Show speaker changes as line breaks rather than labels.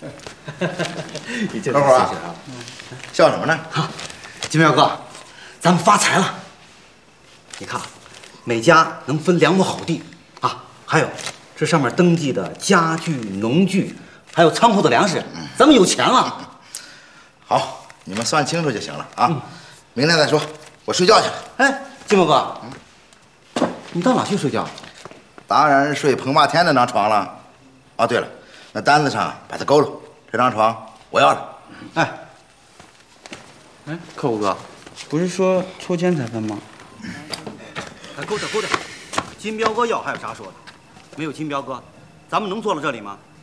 合伙啊，笑什么呢？
金彪哥，咱们发财了！你看，每家能分2亩好地啊，还有这上面登记的家具、农具，还有仓库的粮食，咱们有钱了。
好，你们算清楚就行了啊！明天再说，我睡觉去了。
哎，金彪哥，你到哪去睡觉？
当然是睡彭霸天那张床了。哦，对了，那单子上把它勾了，这张床我要了。
哎，
客户哥，不是说抽签才分吗？
勾着。金彪哥要还有啥说的？没有金彪哥，咱们能坐到这里吗？